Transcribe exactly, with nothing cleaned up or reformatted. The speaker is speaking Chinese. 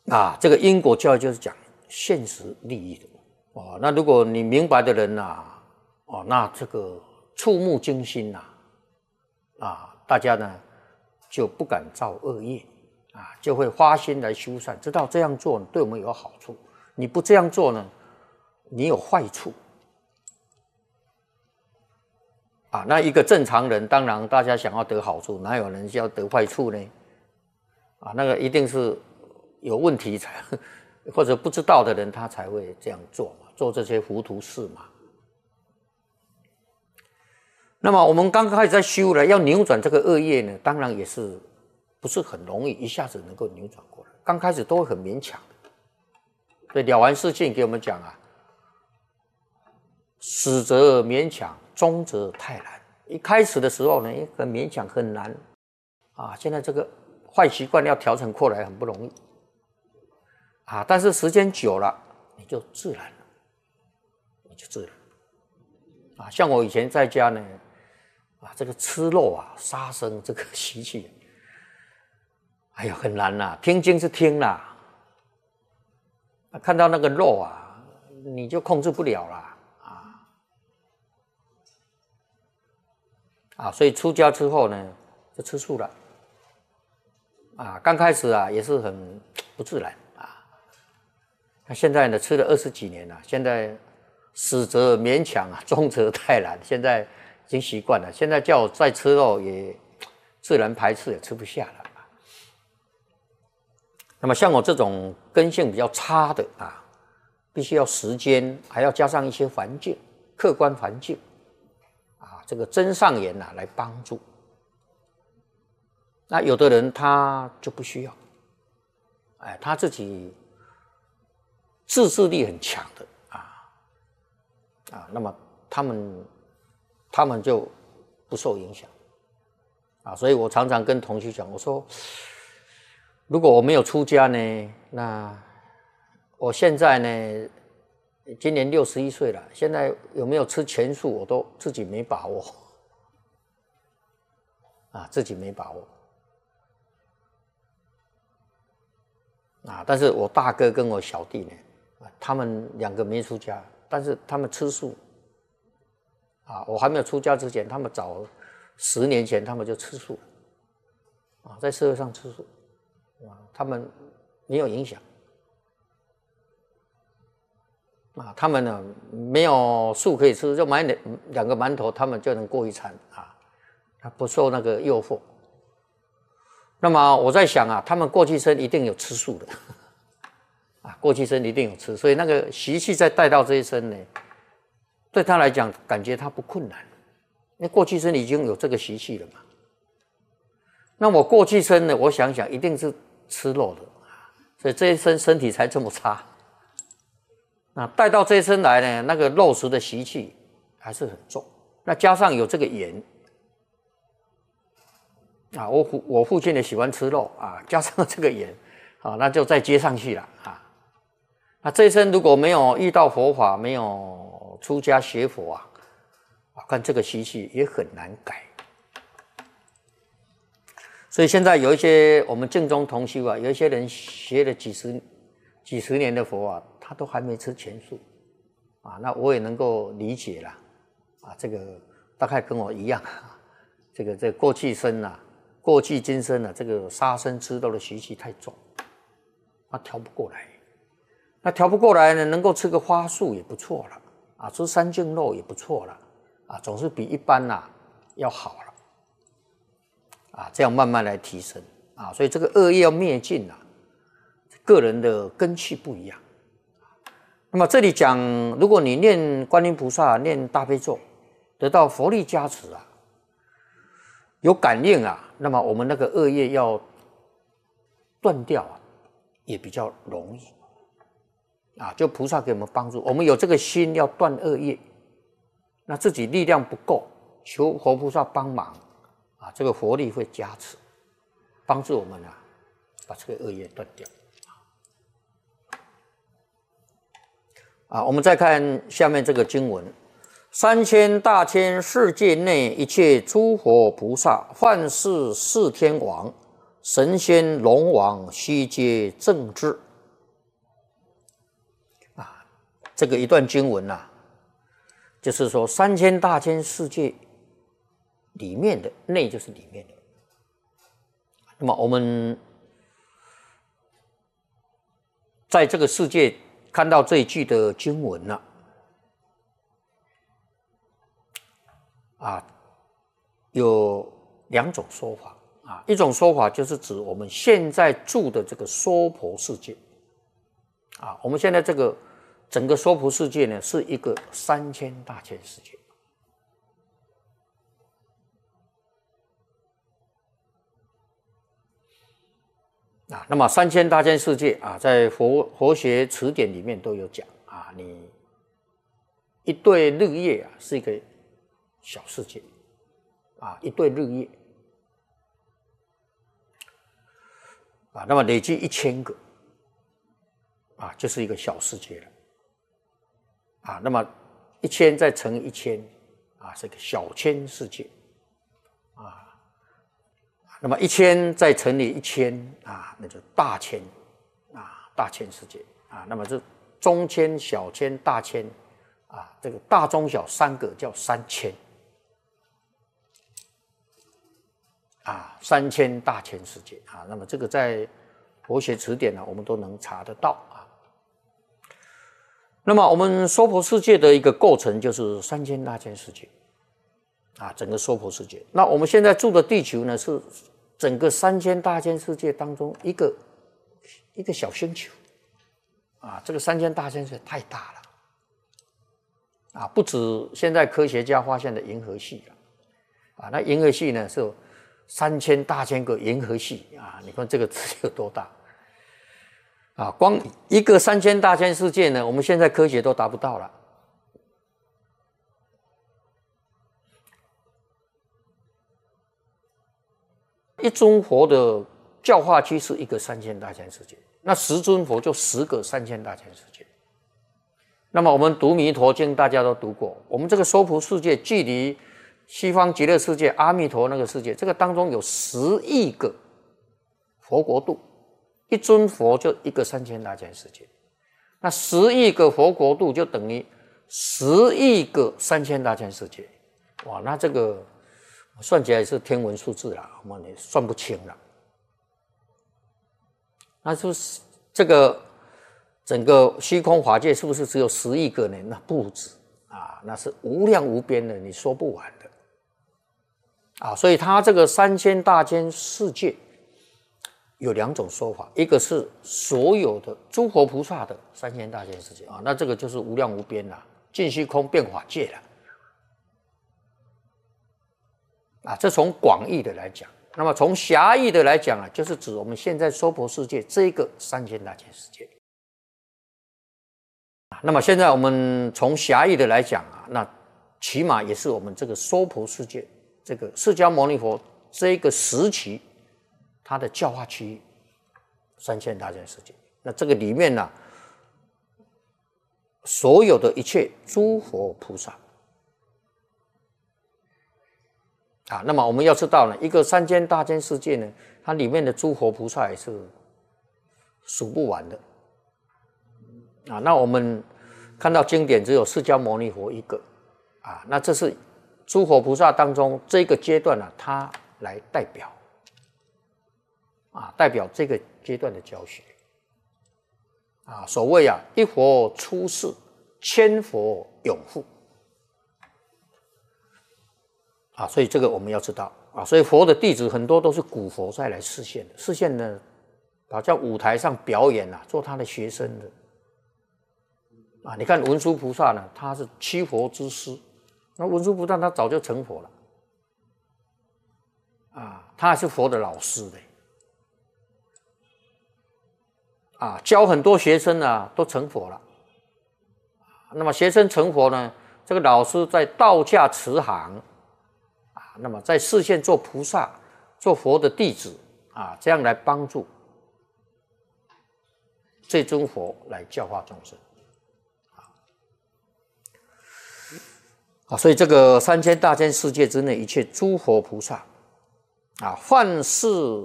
啊，这个因果教育就是讲现实利益的哦。那如果你明白的人呐、啊，哦，那这个触目惊心呐、啊，啊，大家呢就不敢造恶业啊，就会发心来修善，知道这样做对我们有好处。你不这样做呢，你有坏处啊。那一个正常人，当然大家想要得好处，哪有人要得坏处呢？啊，那个一定是有问题才，或者不知道的人，他才会这样做嘛，做这些糊涂事嘛。那么我们刚开始在修了，要扭转这个恶业呢，当然也是不是很容易，一下子能够扭转过来。刚开始都会很勉强的。所以了完事情给我们讲啊，始则勉强，终则太难。一开始的时候呢，很勉强，很难啊。现在这个坏习惯要调整过来很不容易啊，但是时间久了，你就自然了，你就自然啊。像我以前在家呢。啊，这个吃肉啊，杀生这个习气，哎呀，很难呐、啊。听经是听啦、啊，看到那个肉啊，你就控制不了啦，啊啊，所以出家之后呢，就吃素了，啊，刚开始啊也是很不自然啊，那现在呢吃了二十几年了，现在始则勉强啊，终则太难，现在。已经习惯了，现在叫我再吃肉也自然排斥，也吃不下了。那么像我这种根性比较差的啊，必须要时间，还要加上一些环境，客观环境啊，这个真上缘啊来帮助。那有的人他就不需要，哎，他自己自制力很强的啊啊，那么他们。他们就不受影响啊，所以我常常跟同学讲，我说，如果我没有出家呢，那我现在呢，今年六十一岁了，现在有没有吃全素，我都自己没把握啊，自己没把握啊。但是我大哥跟我小弟呢，他们两个没出家，但是他们吃素。啊，我还没有出家之前，他们早十年前他们就吃素了，啊，在社会上吃素，啊，他们没有影响，啊，他们呢没有素可以吃，就买两两个馒头，他们就能过一餐啊，他不受那个诱惑。那么我在想啊，他们过去生一定有吃素的，啊，过去生一定有吃，所以那个习气再带到这一生呢。对他来讲，感觉他不困难，因为过去生已经有这个习气了嘛。那我过去生呢，我想想一定是吃肉的，所以这一生身体才这么差。那带到这一生来呢，那个肉食的习气还是很重。那加上有这个缘啊，我父我父亲也喜欢吃肉啊，加上这个缘啊，那就再接上去了啊。那这一生如果没有遇到佛法，没有出家学佛啊，我看这个习气也很难改。所以现在有一些我们净宗同修啊，有一些人学了几十几十年的佛啊，他都还没吃全素啊，那我也能够理解了啊，这个大概跟我一样，这个这个过去生啊，过去今生啊，这个杀生吃肉的习气太重，他调不过来。那调不过来呢，能够吃个花素也不错了啊，吃三净肉也不错了啊，总是比一般呐、啊、要好了啊，这样慢慢来提升啊，所以这个恶业要灭尽啊，个人的根气不一样。那么这里讲，如果你念观音菩萨、念大悲咒，得到佛力加持啊，有感应啊，那么我们那个恶业要断掉啊，也比较容易。啊，就菩萨给我们帮助，我们有这个心要断恶业，那自己力量不够，求佛菩萨帮忙啊，这个佛力会加持，帮助我们啊，把这个恶业断掉。啊，我们再看下面这个经文：三千大千世界内一切诸佛菩萨，幻视四天王、神仙龙王，悉皆正知。 这个一段经文啊，就是说三千大千世界里面的内就是里面的。那么我们在这个世界看到这一句的经文呢、啊，啊，有两种说法啊，一种说法就是指我们现在住的这个娑婆世界啊，我们现在这个整个娑婆世界呢是一个三千大千世界。啊，那么三千大千世界啊，在佛佛学词典里面都有讲啊，你一对日月啊是一个小世界啊，一对日月啊，那么累计一千个啊，就是一个小世界了啊，那么一千再乘一千啊，是一个小千世界啊。那么一千再乘以一千啊，那就大千啊，大千世界啊。那么这中千、小千、大千啊，这个大中小三个叫三千啊，三千大千世界啊。那么这个在佛学词典呢，我们都能查得到啊。那么我们娑婆世界的一个构成就是三千大千世界啊，整个娑婆世界。那我们现在住的地球呢，是整个三千大千世界当中一个一个小星球啊。这个三千大千世界太大了啊，不止现在科学家发现的银河系啊，那银河系呢是有三千大千个银河系啊，你看这个字有多大啊？光一个三千大千世界呢，我们现在科学都达不到了。一尊佛的教化区是一个三千大千世界，那十尊佛就十个三千大千世界。那么我们读弥陀经，大家都读过，我们这个娑婆世界距离西方极乐世界阿弥陀那个世界，这个当中有十亿个佛国度，一尊佛就一个三千大千世界，那十亿个佛国度就等于十亿个三千大千世界。哇，那这个算起来是天文数字啦，我们也算不清了。那就是这个整个虚空法界是不是只有十亿个呢？那不止啊，那是无量无边的，你说不完的啊。所以它这个三千大千世界有两种说法，一个是所有的诸佛菩萨的三千大千世界啊，那这个就是无量无边啦，尽虚空遍法界了。啊，这从广义的来讲，那么从狭义的来讲啊，就是指我们现在娑婆世界这个三千大千世界。那么现在我们从狭义的来讲啊，那起码也是我们这个娑婆世界，这个释迦牟尼佛这个时期它的教化区域三千大千世界。那这个里面呢、啊，所有的一切诸佛菩萨。啊，那么我们要知道呢，一个三千大千世界呢，它里面的诸佛菩萨也是数不完的啊。那我们看到经典只有释迦牟尼佛一个啊，那这是诸佛菩萨当中这个阶段呢、啊，它来代表啊，代表这个阶段的教学啊。所谓啊，一佛出世，千佛永护。啊，所以这个我们要知道啊，所以佛的弟子很多都是古佛再来示现的，示现呢，好像舞台上表演啊，做他的学生的啊。你看文殊菩萨呢，他是七佛之师，那文殊菩萨他早就成佛了啊，他还是佛的老师的啊，教很多学生啊都成佛了。那么学生成佛呢，这个老师在道驾慈航。那么在示现做菩萨、做佛的弟子啊，这样来帮助这尊佛来教化众生啊。所以这个三千大千世界之内，一切诸佛菩萨啊，凡是